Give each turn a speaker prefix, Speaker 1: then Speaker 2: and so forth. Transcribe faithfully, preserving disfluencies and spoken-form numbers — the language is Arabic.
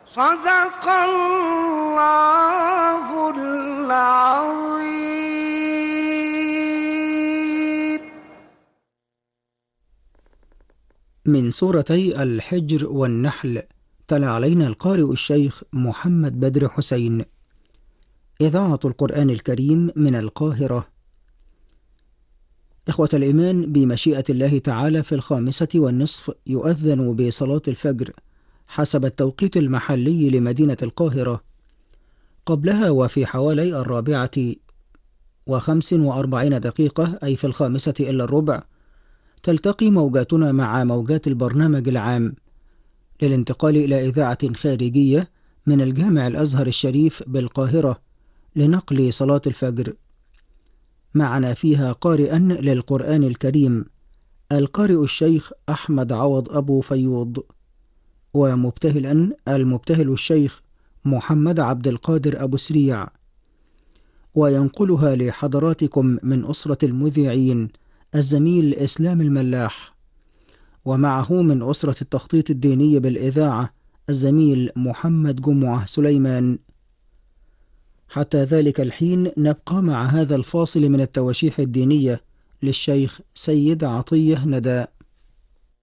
Speaker 1: صدق الله العظيم.
Speaker 2: من سورتي الحجر والنحل. تلا علينا القارئ الشيخ محمد بدر حسين. إذاعة القرآن الكريم من القاهرة. إخوة الإيمان، بمشيئة الله تعالى في الخامسة والنصف يؤذن بصلاة الفجر حسب التوقيت المحلي لمدينة القاهرة. قبلها وفي حوالي الرابعة وخمس وأربعين دقيقة، أي في الخامسة إلا الربع، تلتقي موجاتنا مع موجات البرنامج العام للانتقال إلى إذاعة خارجية من الجامع الأزهر الشريف بالقاهرة لنقل صلاة الفجر. معنا فيها قارئا للقرآن الكريم القارئ الشيخ أحمد عوض أبو فيوض، ومبتهلا المبتهل الشيخ محمد عبد القادر أبو سريع. وينقلها لحضراتكم من أسرة المذيعين الزميل إسلام الملاح، ومعه من أسرة التخطيط الديني بالإذاعة الزميل محمد جمعة سليمان. حتى ذلك الحين نبقى مع هذا الفاصل من التواشيح الدينية للشيخ سيد عطية ندى.